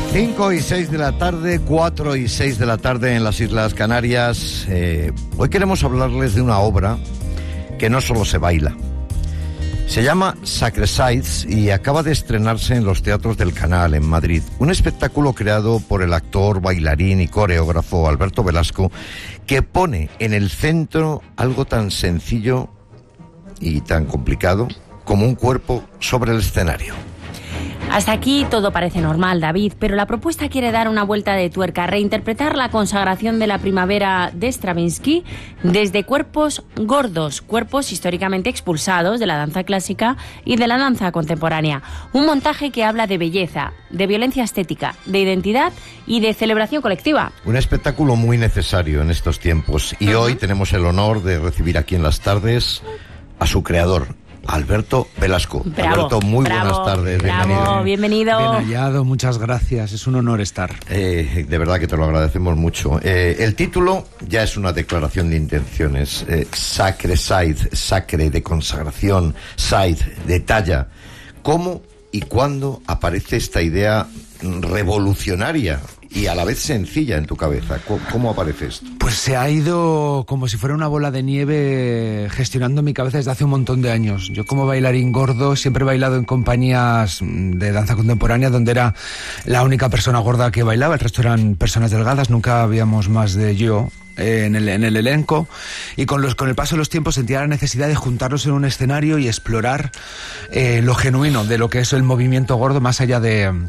5 y 6 de la tarde, 4 y 6 de la tarde en las Islas Canarias. Hoy queremos hablarles de una obra que no solo se baila. Se llama Sacred Sides y acaba de estrenarse en los teatros del Canal, en Madrid. Un espectáculo creado por el actor, bailarín y coreógrafo Alberto Velasco, que pone en el centro algo tan sencillo y tan complicado como un cuerpo sobre el escenario. Hasta aquí todo parece normal, David, pero la propuesta quiere dar una vuelta de tuerca, reinterpretar la consagración de la primavera de Stravinsky desde cuerpos gordos, cuerpos históricamente expulsados de la danza clásica y de la danza contemporánea. Un montaje que habla de belleza, de violencia estética, de identidad y de celebración colectiva. Un espectáculo muy necesario en estos tiempos y hoy tenemos el honor de recibir aquí en las tardes a su creador, Alberto Velasco. Bravo, Alberto, muy buenas tardes. Bravo, bienvenido. Bien hallado, muchas gracias. Es un honor estar. De verdad que te lo agradecemos mucho. El título ya es una declaración de intenciones. Sacred Side, sacre de consagración, side de talla. ¿Cómo y cuándo aparece esta idea revolucionaria y a la vez sencilla en tu cabeza? ¿Cómo aparece esto? Pues se ha ido como si fuera una bola de nieve gestionando mi cabeza desde hace un montón de años. Yo, como bailarín gordo, siempre he bailado en compañías de danza contemporánea donde era la única persona gorda que bailaba, el resto eran personas delgadas, nunca habíamos más de yo en el elenco, y con el paso de los tiempos sentía la necesidad de juntarnos en un escenario y explorar lo genuino de lo que es el movimiento gordo más allá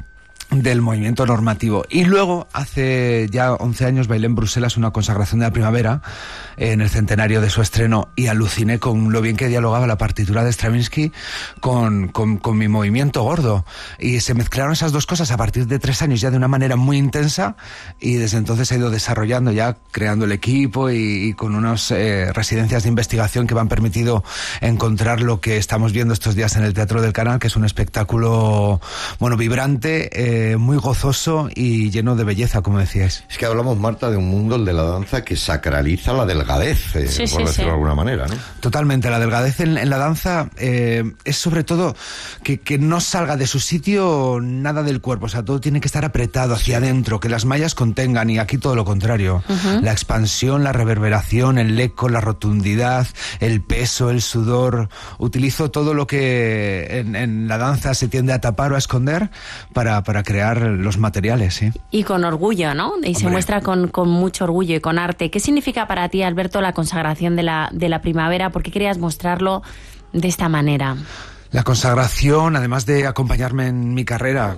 del movimiento normativo. Y luego, hace ya 11 años, bailé en Bruselas una consagración de la primavera en el centenario de su estreno y aluciné con lo bien que dialogaba la partitura de Stravinsky con mi movimiento gordo. Y se mezclaron esas dos cosas a partir de 3 años ya de una manera muy intensa, y desde entonces se ha ido desarrollando, ya creando el equipo y con unas residencias de investigación que me han permitido encontrar lo que estamos viendo estos días en el Teatro del Canal, que es un espectáculo, bueno, vibrante, muy gozoso y lleno de belleza, como decíais. Es que hablamos, Marta, de un mundo, el de la danza, que sacraliza la delgadez, por decirlo de alguna manera, ¿no? Totalmente, la delgadez en la danza es sobre todo que no salga de su sitio nada del cuerpo, o sea, todo tiene que estar apretado hacia adentro, que las mallas contengan, y aquí todo lo contrario. La expansión, la reverberación, el eco, la rotundidad, el peso, el sudor. Utilizo todo lo que en la danza se tiende a tapar o a esconder para crear los materiales, ¿sí? Y con orgullo, ¿no? Y se muestra con mucho orgullo y con arte. ¿Qué significa para ti, Alberto, la consagración de la primavera? ¿Por qué querías mostrarlo de esta manera? La consagración, además de acompañarme en mi carrera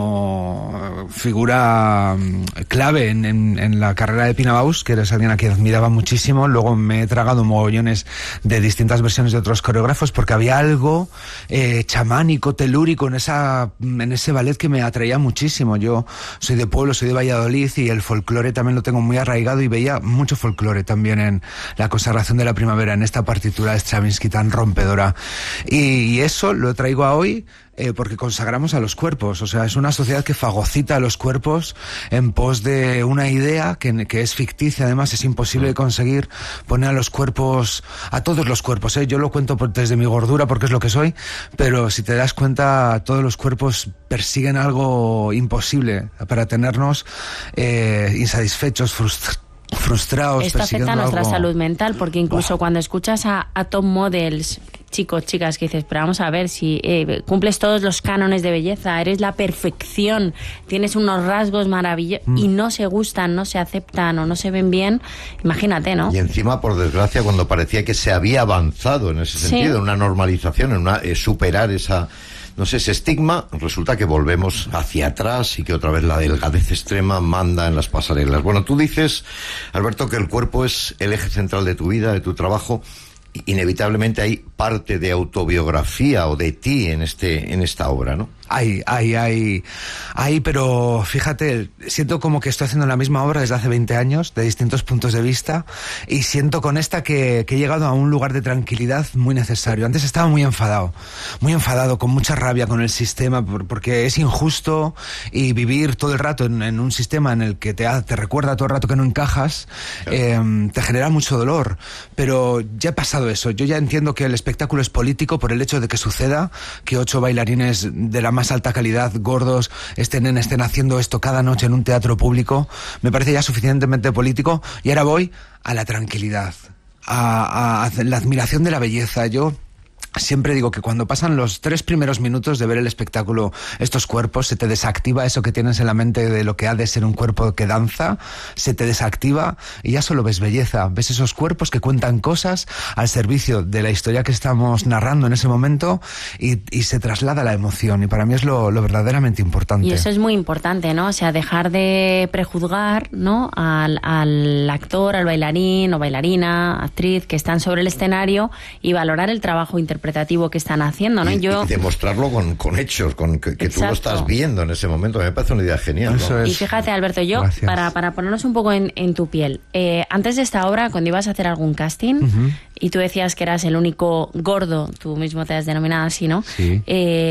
como figura clave en la carrera de Pina Bausch, que eres alguien a quien admiraba muchísimo, luego me he tragado mogollones de distintas versiones de otros coreógrafos, porque había algo chamánico, telúrico en ese ballet que me atraía muchísimo. Yo soy de pueblo, soy de Valladolid, y el folclore también lo tengo muy arraigado, y veía mucho folclore también en la consagración de la primavera, en esta partitura de Stravinsky tan rompedora. Y eso lo traigo a hoy porque consagramos a los cuerpos. O sea, es una sociedad que fagocita a los cuerpos en pos de una idea que es ficticia. Además, es imposible de conseguir poner a los cuerpos, a todos los cuerpos, Yo lo cuento desde mi gordura porque es lo que soy, pero si te das cuenta, todos los cuerpos persiguen algo imposible para tenernos insatisfechos, frustrados. Esto afecta a nuestra salud mental, porque incluso cuando escuchas a top models, chicos, chicas, que dices, pero vamos a ver, si cumples todos los cánones de belleza, eres la perfección, tienes unos rasgos maravillosos y no se gustan, no se aceptan o no se ven bien, imagínate, ¿no? Y encima, por desgracia, cuando parecía que se había avanzado en ese sentido, en una normalización, en una superar ese estigma, resulta que volvemos hacia atrás y que otra vez la delgadez extrema manda en las pasarelas. Bueno, tú dices, Alberto, que el cuerpo es el eje central de tu vida, de tu trabajo. Inevitablemente hay parte de autobiografía o de ti en esta obra, ¿no? Hay, pero fíjate, siento como que estoy haciendo la misma obra desde hace 20 años, de distintos puntos de vista, y siento con esta que he llegado a un lugar de tranquilidad muy necesario. Antes estaba muy enfadado, con mucha rabia con el sistema, porque es injusto, y vivir todo el rato en un sistema en el que te recuerda todo el rato que no encajas, te genera mucho dolor. Pero ya he pasado eso, yo ya entiendo que el espectáculo es político por el hecho de que suceda, que 8 bailarines de la más más alta calidad, gordos, estén haciendo esto cada noche en un teatro público, me parece ya suficientemente político. Y ahora voy a la tranquilidad, a la admiración de la belleza. Yo siempre digo que cuando pasan los 3 primeros minutos de ver el espectáculo, estos cuerpos, se te desactiva eso que tienes en la mente de lo que ha de ser un cuerpo que danza, se te desactiva y ya solo ves belleza, ves esos cuerpos que cuentan cosas al servicio de la historia que estamos narrando en ese momento y se traslada la emoción, y para mí es lo verdaderamente importante. Y eso es muy importante, ¿no? O sea, dejar de prejuzgar, ¿no?, al actor, al bailarín o bailarina, actriz que están sobre el escenario y valorar el trabajo interpretativo que están haciendo, ¿no? Y demostrarlo con hechos, que tú lo estás viendo en ese momento. Me parece una idea genial, ¿no? Y fíjate, Alberto, yo, para ponernos un poco en tu piel, antes de esta obra, cuando ibas a hacer algún casting, y tú decías que eras el único gordo, tú mismo te has denominado así, ¿no? Sí.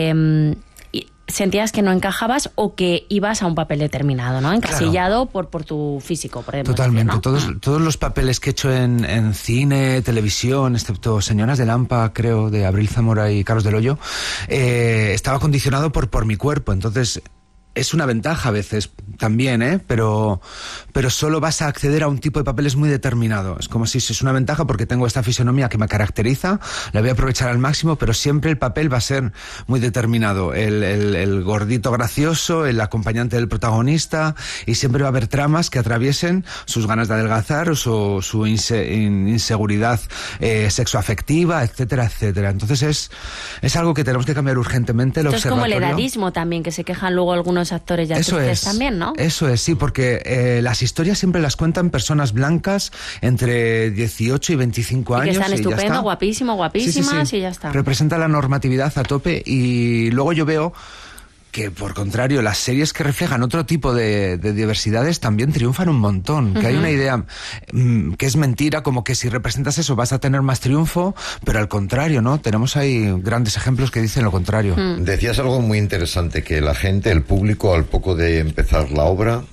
¿Sentías que no encajabas o que ibas a un papel determinado, ¿no? Encasillado por tu físico, por ejemplo. Totalmente. ¿No? Todos los papeles que he hecho en cine, televisión, excepto Señoras de Lampa, creo, de Abril Zamora y Carlos del Hoyo, estaba condicionado por mi cuerpo. Entonces, es una ventaja a veces también, pero solo vas a acceder a un tipo de papeles muy determinado. Es como si es una ventaja porque tengo esta fisonomía que me caracteriza, la voy a aprovechar al máximo, pero siempre el papel va a ser muy determinado. El gordito gracioso, el acompañante del protagonista, y siempre va a haber tramas que atraviesen sus ganas de adelgazar o su inseguridad sexoafectiva, etcétera, etcétera. Entonces es algo que tenemos que cambiar urgentemente. Esto es como el edadismo también, que se quejan luego algunos actores y actrices también, ¿no? Eso es, sí, porque las historias siempre las cuentan personas blancas entre 18 y 25 años. Y que están estupendos, guapísimas, sí. Y ya está. Representa la normatividad a tope, y luego yo veo que, por contrario, las series que reflejan otro tipo de diversidades también triunfan un montón. Que hay una idea que es mentira, como que si representas eso vas a tener más triunfo, pero al contrario, ¿no? Tenemos ahí grandes ejemplos que dicen lo contrario. Decías algo muy interesante, que la gente, el público, al poco de empezar la obra,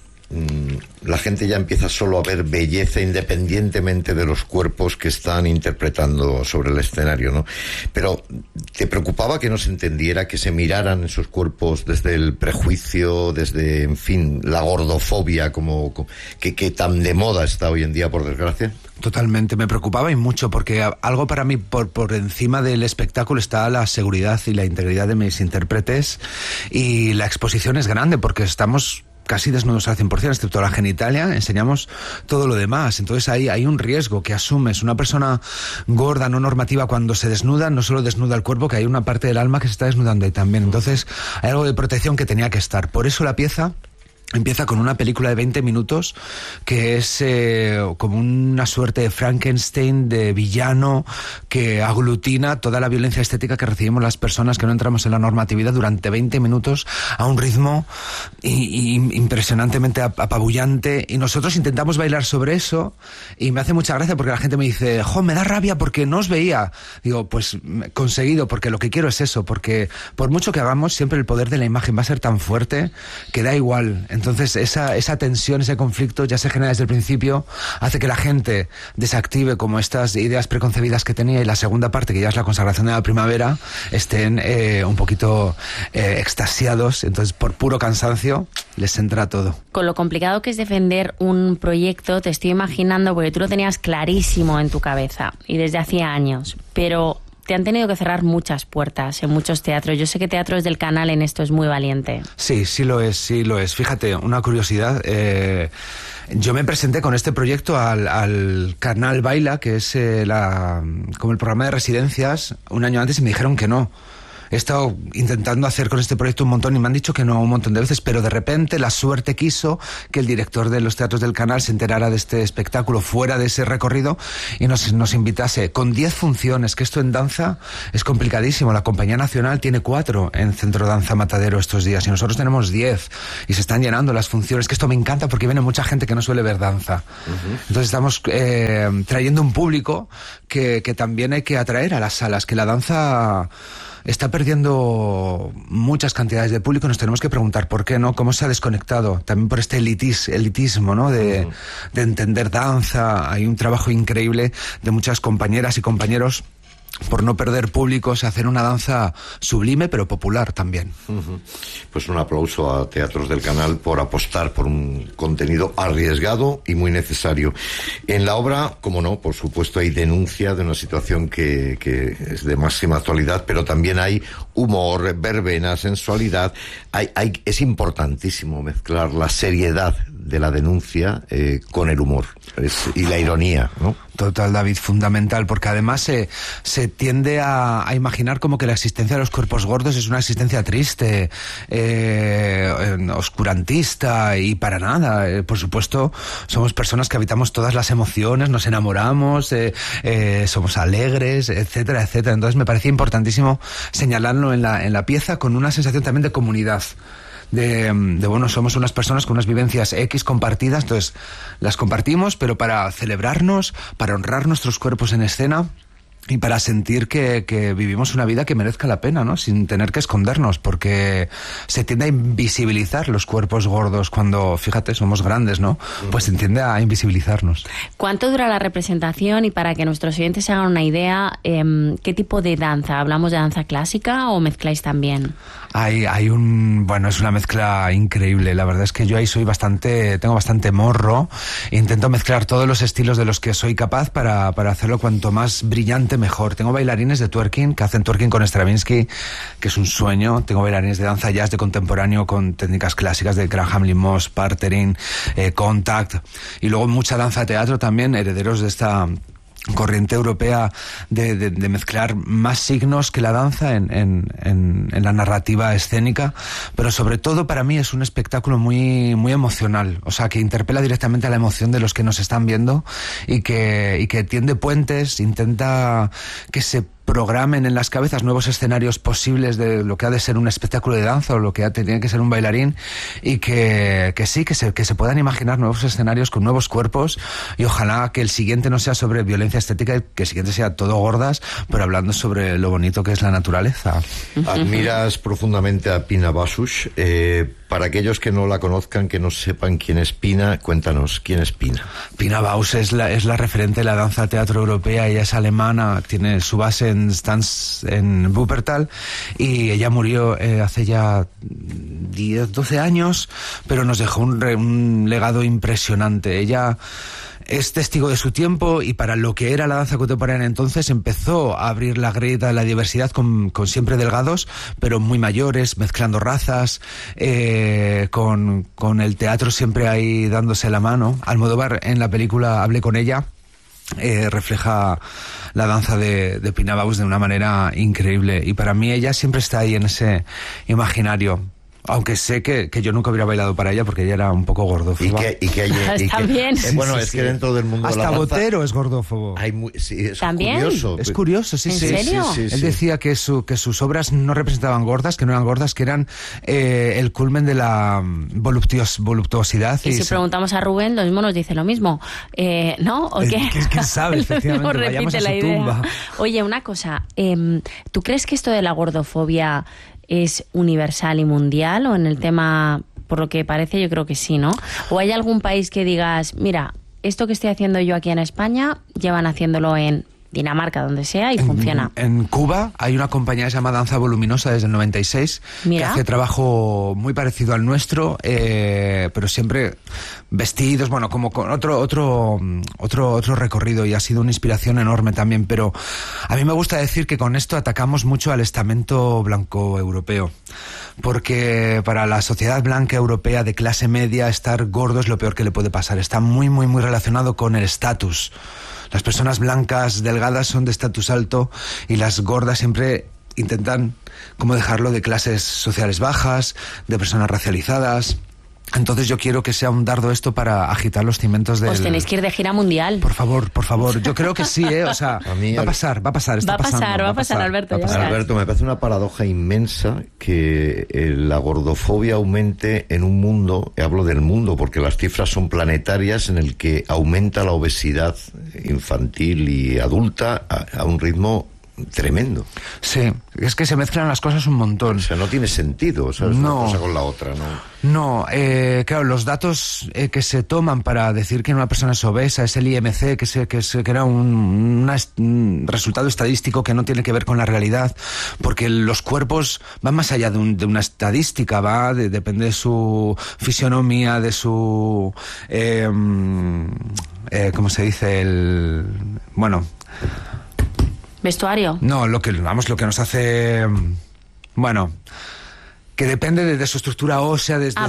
la gente ya empieza solo a ver belleza independientemente de los cuerpos que están interpretando sobre el escenario, ¿no? Pero ¿te preocupaba que no se entendiera, que se miraran esos cuerpos desde el prejuicio, desde, en fin, la gordofobia que tan de moda está hoy en día, por desgracia? Totalmente, me preocupaba y mucho, porque algo para mí por encima del espectáculo está la seguridad y la integridad de mis intérpretes, y la exposición es grande porque estamos casi desnudos al 100%, excepto la genitalia, enseñamos todo lo demás. Entonces ahí hay un riesgo que asumes. Una persona gorda, no normativa, cuando se desnuda, no solo desnuda el cuerpo, que hay una parte del alma que se está desnudando ahí también. Entonces hay algo de protección que tenía que estar. Por eso la pieza empieza con una película de 20 minutos que es como una suerte de Frankenstein, de villano, que aglutina toda la violencia estética que recibimos las personas que no entramos en la normatividad durante 20 minutos a un ritmo impresionantemente apabullante, y nosotros intentamos bailar sobre eso, y me hace mucha gracia porque la gente me dice, me da rabia porque no os veía. Digo, pues conseguido, porque lo que quiero es eso, porque por mucho que hagamos, siempre el poder de la imagen va a ser tan fuerte que da igual. Entonces esa tensión, ese conflicto ya se genera desde el principio, hace que la gente desactive como estas ideas preconcebidas que tenía, y la segunda parte, que ya es la consagración de la primavera, estén un poquito extasiados. Entonces, por puro cansancio les entra todo. Con lo complicado que es defender un proyecto, te estoy imaginando, porque tú lo tenías clarísimo en tu cabeza y desde hacía años, pero te han tenido que cerrar muchas puertas en muchos teatros. Yo sé que Teatros del Canal en esto es muy valiente. Sí lo es. Fíjate, una curiosidad. Yo me presenté con este proyecto al Canal Baila, que es como el programa de residencias, un año antes, y me dijeron que no. He estado intentando hacer con este proyecto un montón y me han dicho que no un montón de veces, pero de repente la suerte quiso que el director de los Teatros del Canal se enterara de este espectáculo fuera de ese recorrido y nos invitase con 10 funciones, que esto en danza es complicadísimo. La Compañía Nacional tiene 4 en Centro Danza Matadero estos días y nosotros tenemos 10 y se están llenando las funciones, que esto me encanta porque viene mucha gente que no suele ver danza. Entonces estamos trayendo un público que también hay que atraer a las salas, que la danza está perdiendo muchas cantidades de público. Nos tenemos que preguntar por qué, ¿no? Cómo se ha desconectado también por este elitismo, ¿no? De entender danza. Hay un trabajo increíble de muchas compañeras y compañeros por no perder públicos, hacer una danza sublime pero popular también. Pues un aplauso a Teatros del Canal por apostar por un contenido arriesgado y muy necesario. En la obra, como no, por supuesto hay denuncia de una situación que es de máxima actualidad, pero también hay humor, verbena, sensualidad. Es importantísimo mezclar la seriedad de la denuncia con el humor y la ironía, ¿no? Total, David, fundamental, porque además se tiende a imaginar como que la existencia de los cuerpos gordos es una existencia triste, oscurantista, y para nada. Por supuesto, somos personas que habitamos todas las emociones, nos enamoramos, somos alegres, etcétera, etcétera. Entonces me parece importantísimo señalarlo en la pieza con una sensación también de comunidad. De bueno, somos unas personas con unas vivencias X compartidas, entonces las compartimos, pero para celebrarnos, para honrar nuestros cuerpos en escena y para sentir que vivimos una vida que merezca la pena, ¿no? Sin tener que escondernos, porque se tiende a invisibilizar los cuerpos gordos cuando, fíjate, somos grandes, ¿no? Pues se tiende a invisibilizarnos. ¿Cuánto dura la representación? Y para que nuestros oyentes se hagan una idea, ¿qué tipo de danza? ¿Hablamos de danza clásica o mezcláis también? Bueno, es una mezcla increíble. La verdad es que yo ahí tengo bastante morro. Intento mezclar todos los estilos de los que soy capaz para hacerlo cuanto más brillante mejor. Tengo bailarines de twerking que hacen twerking con Stravinsky, que es un sueño. Tengo bailarines de danza jazz de contemporáneo con técnicas clásicas de Graham Limos, Partering, Contact, y luego mucha danza de teatro también, herederos de esta corriente europea de mezclar más signos que la danza en la narrativa escénica, pero sobre todo para mí es un espectáculo muy, muy emocional, o sea, que interpela directamente a la emoción de los que nos están viendo y que tiende puentes, intenta que se programen en las cabezas nuevos escenarios posibles de lo que ha de ser un espectáculo de danza o lo que tiene que ser un bailarín, y que se puedan imaginar nuevos escenarios con nuevos cuerpos, y ojalá que el siguiente no sea sobre violencia estética y que el siguiente sea todo gordas, pero hablando sobre lo bonito que es la naturaleza. Admiras profundamente a Pina Bausch. Para aquellos que no la conozcan, que no sepan quién es Pina, cuéntanos, ¿quién es Pina? Pina Bausch es la referente de la danza teatro europea. Ella es alemana, tiene su base en Wuppertal, y ella murió hace ya 10, 12 años, pero nos dejó un legado impresionante. Ella es testigo de su tiempo, y para lo que era la danza contemporánea entonces empezó a abrir la grieta de la diversidad con siempre delgados, pero muy mayores, mezclando razas, con el teatro siempre ahí dándose la mano. Almodóvar, en la película Hablé con ella, refleja la danza de Pina Bausch de una manera increíble, y para mí ella siempre está ahí en ese imaginario. Aunque sé que yo nunca hubiera bailado para ella porque ella era un poco gordófoba. También. Bueno, es que dentro del mundo hasta de la danza, Botero es gordófobo. Es ¿también? curioso. Es curioso, sí. ¿En serio? Sí. Él decía que sus obras no representaban gordas, que no eran gordas, que eran el culmen de la voluptuosidad. Y si preguntamos a Rubén, lo mismo nos dice lo mismo. ¿No? ¿O qué? ¿Quién sabe? Efectivamente, vayamos a su tumba. Oye, una cosa. ¿Tú crees que esto de la gordofobia es universal y mundial, o en el tema, por lo que parece, yo creo que sí, ¿no? ¿O hay algún país que digas, mira, esto que estoy haciendo yo aquí en España, llevan haciendo en Dinamarca, donde sea, y funciona? En Cuba hay una compañía que se llama Danza Voluminosa desde el 96. Mira, que hace trabajo muy parecido al nuestro, pero siempre vestidos, bueno, como con otro recorrido, y ha sido una inspiración enorme también. Pero a mí me gusta decir que con esto atacamos mucho al estamento blanco europeo, porque para la sociedad blanca europea de clase media, estar gordo es lo peor que le puede pasar. Está muy, muy, muy relacionado con el estatus. Las personas blancas, delgadas, son de estatus alto, y las gordas siempre intentan como dejarlo de clases sociales bajas, de personas racializadas. Entonces yo quiero que sea un dardo esto para agitar los cimientos del... Pues tenéis que ir de gira mundial. Por favor. Yo creo que sí, o sea, va a pasar, va a pasar, Alberto. Alberto, me parece una paradoja inmensa que la gordofobia aumente en un mundo, hablo del mundo porque las cifras son planetarias, en el que aumenta la obesidad infantil y adulta a un ritmo tremendo. Sí, es que se mezclan las cosas un montón. O sea, no tiene sentido, ¿sabes? No. Una cosa con la otra, ¿no? No, claro, los datos que se toman para decir que una persona es obesa es el IMC, que era un resultado estadístico que no tiene que ver con la realidad, porque los cuerpos van más allá de una estadística, depende de su fisionomía, de su... ¿cómo se dice? Bueno... ¿Vestuario? No, lo que nos hace... Bueno... que depende de su estructura ósea, de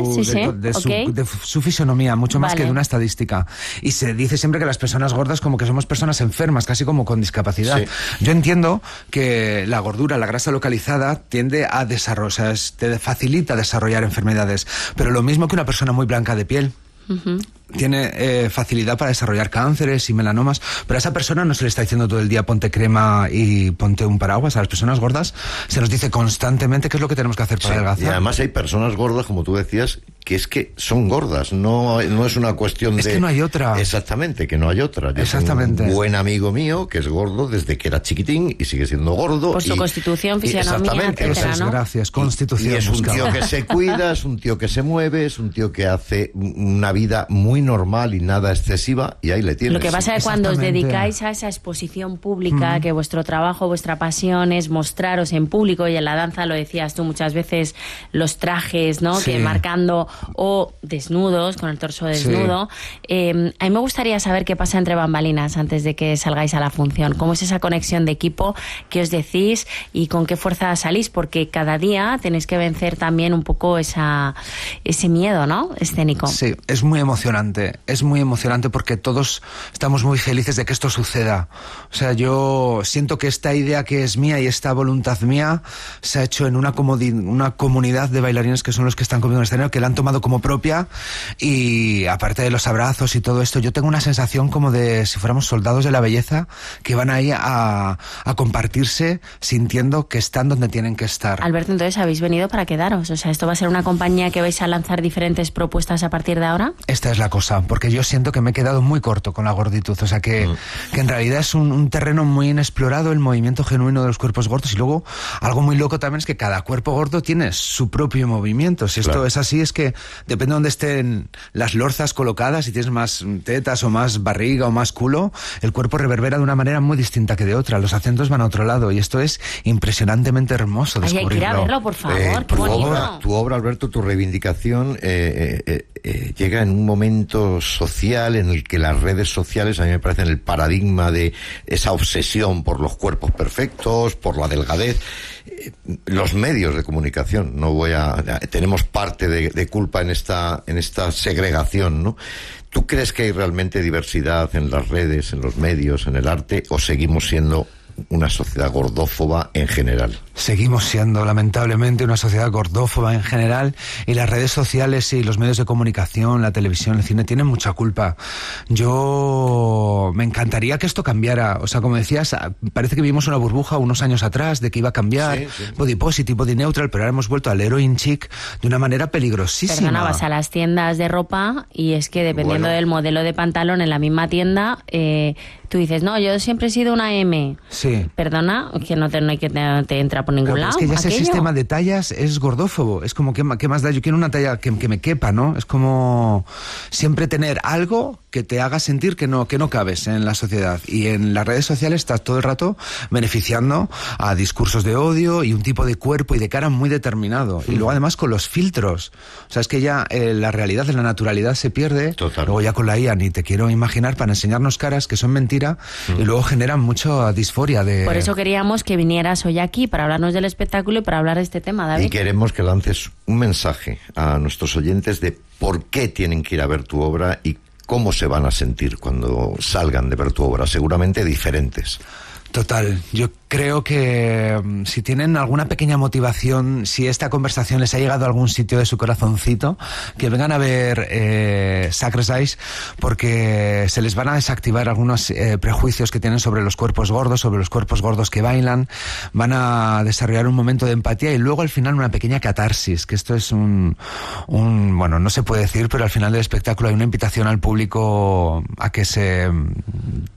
su fisonomía, mucho más que de una estadística. Y se dice siempre que las personas gordas como que somos personas enfermas, casi como con discapacidad. Sí. Yo entiendo que la gordura, la grasa localizada, tiende a desarrollar, te facilita desarrollar enfermedades, pero lo mismo que una persona muy blanca de piel. Uh-huh. Tiene facilidad para desarrollar cánceres y melanomas, pero a esa persona no se le está diciendo todo el día ponte crema y ponte un paraguas. A las personas gordas se nos dice constantemente qué es lo que tenemos que hacer para adelgazar. Y además hay personas gordas, como tú decías, que es que son gordas, no es una cuestión de... Es que no hay otra. Exactamente, que no hay otra. Yo Exactamente. tengo un buen amigo mío que es gordo desde que era chiquitín y sigue siendo gordo. Por su constitución, fisionomía, etcétera, ¿no? Gracias, constitución. Y es un tío que se cuida, es un tío que se mueve, es un tío que hace una vida muy normal y nada excesiva, y ahí le tienes. Lo que pasa es que cuando os dedicáis a esa exposición pública, que vuestro trabajo, vuestra pasión es mostraros en público, y en la danza lo decías tú muchas veces, los trajes, ¿no? Sí. Que marcando, o desnudos, con el torso desnudo. Sí. A mí me gustaría saber qué pasa entre bambalinas antes de que salgáis a la función. ¿Cómo es esa conexión de equipo? ¿Qué os decís? ¿Y con qué fuerza salís? Porque cada día tenéis que vencer también un poco ese miedo, ¿no? Escénico. Sí, es muy emocionante. Es muy emocionante porque todos estamos muy felices de que esto suceda. O sea, yo siento que esta idea que es mía y esta voluntad mía se ha hecho en una comunidad de bailarines que son los que están conmigo en el escenario, que la han tomado como propia, y aparte de los abrazos y todo esto, yo tengo una sensación como de si fuéramos soldados de la belleza que van ahí a compartirse sintiendo que están donde tienen que estar. Alberto, entonces habéis venido para quedaros. O sea, ¿esto va a ser una compañía que vais a lanzar diferentes propuestas a partir de ahora? Esta es la cosa, porque yo siento que me he quedado muy corto con la gorditud, o sea que en realidad es un terreno muy inexplorado, el movimiento genuino de los cuerpos gordos, y luego algo muy loco también es que cada cuerpo gordo tiene su propio movimiento. Si esto es así, es que depende de dónde estén las lorzas colocadas, si tienes más tetas o más barriga o más culo, el cuerpo reverbera de una manera muy distinta que de otra, los acentos van a otro lado, y esto es impresionantemente hermoso descubrirlo. Hay que ir a verlo, por favor, qué bonito. Tu obra, Alberto, tu reivindicación llega en un momento social en el que las redes sociales a mí me parecen el paradigma de esa obsesión por los cuerpos perfectos, por la delgadez. Los medios de comunicación, tenemos parte de culpa en esta segregación, ¿no? ¿Tú crees que hay realmente diversidad en las redes, en los medios, en el arte, o seguimos siendo una sociedad gordófoba en general? Seguimos siendo, lamentablemente, una sociedad gordófoba en general, y las redes sociales y los medios de comunicación, la televisión, el cine, tienen mucha culpa. Yo me encantaría que esto cambiara. O sea, como decías, parece que vivimos una burbuja unos años atrás de que iba a cambiar, sí. Body positive, body neutral, pero ahora hemos vuelto al heroin chic de una manera peligrosísima. Perdona, vas a las tiendas de ropa y es que dependiendo del modelo de pantalón en la misma tienda, tú dices, no, yo siempre he sido una M. Sí. Perdona, que no te entra por ningún lado. Es que ya ese sistema de tallas es gordófobo. Es como, ¿qué más da? Yo quiero una talla que me quepa, ¿no? Es como siempre tener algo que te haga sentir que no cabes en la sociedad. Y en las redes sociales estás todo el rato beneficiando a discursos de odio y un tipo de cuerpo y de cara muy determinado. Y luego además con los filtros. O sea, es que ya la realidad de la naturalidad se pierde. Total. Luego ya con la IA ni te quiero imaginar, para enseñarnos caras que son mentiras, y luego generan mucha disforia de... Por eso queríamos que vinieras hoy aquí para hablarnos del espectáculo y para hablar de este tema, David. Y queremos que lances un mensaje a nuestros oyentes de por qué tienen que ir a ver tu obra y cómo se van a sentir cuando salgan de ver tu obra, seguramente diferentes. Total, yo creo que si tienen alguna pequeña motivación, si esta conversación les ha llegado a algún sitio de su corazoncito, que vengan a ver Sacrifice, porque se les van a desactivar algunos prejuicios que tienen sobre los cuerpos gordos que bailan, van a desarrollar un momento de empatía y luego al final una pequeña catarsis, que esto es bueno, no se puede decir, pero al final del espectáculo hay una invitación al público a que se